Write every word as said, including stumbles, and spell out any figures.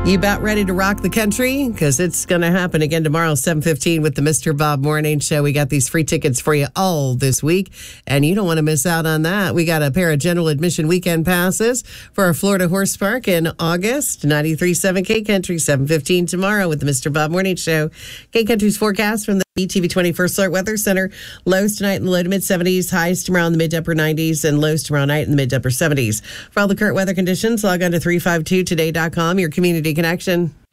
You about ready to rock the country? Because it's going to happen again tomorrow, seven fifteen with the Mister Bob Morning Show. We got these free tickets for you all this week, and you don't want to miss out on that. We got a pair of general admission weekend passes for our Florida Horse Park in August. ninety-three point seven K Country, seven fifteen tomorrow with the Mister Bob Morning Show. K Country's forecast from the B T V twenty-first Alert Weather Center. Lows tonight in the low to mid seventies, highs tomorrow in the mid to upper nineties, and lows tomorrow night in the mid to upper seventies. For all the current weather conditions, log on to three five two today dot com, your community connection.